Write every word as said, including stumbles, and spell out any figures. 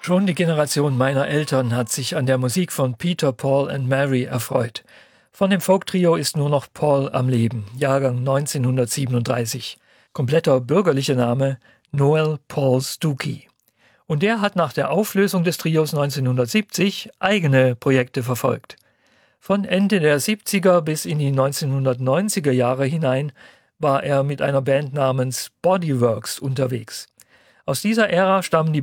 Schon die Generation meiner Eltern hat sich an der Musik von Peter, Paul and Mary erfreut. Von dem Folktrio ist nur noch Paul am Leben, Jahrgang neunzehnhundertsiebenunddreißig. Kompletter bürgerlicher Name Noel Paul Stookey. Und der hat nach der Auflösung des Trios neunzehnhundertsiebzig eigene Projekte verfolgt. Von Ende der siebziger bis in die neunzehnhundertneunziger Jahre hinein war er mit einer Band namens Bodyworks unterwegs. Aus dieser Ära stammen die